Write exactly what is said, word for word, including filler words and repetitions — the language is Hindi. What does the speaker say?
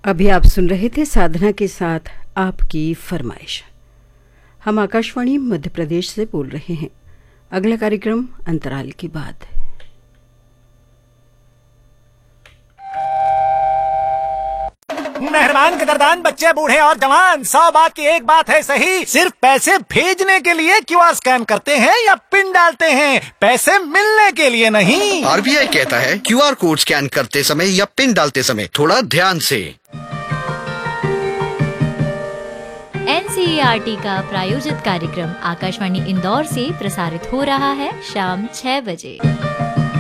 अभी आप सुन रहे थे साधना के साथ आपकी फरमाइश। हम आकाशवाणी मध्य प्रदेश से बोल रहे हैं। अगला कार्यक्रम अंतराल के बाद। मेहरबान कदरदान बच्चे बूढ़े और जवान, सौ बात की एक बात है सही। सिर्फ पैसे भेजने के लिए क्यूआर स्कैन करते हैं या पिन डालते हैं, पैसे मिलने के लिए नहीं। आरबीआई कहता है क्यूआर कोड स्कैन करते समय या पिन डालते समय थोड़ा ध्यान से। एनसीईआरटी का प्रायोजित कार्यक्रम आकाशवाणी इंदौर से प्रसारित हो रहा है शाम छह बजे।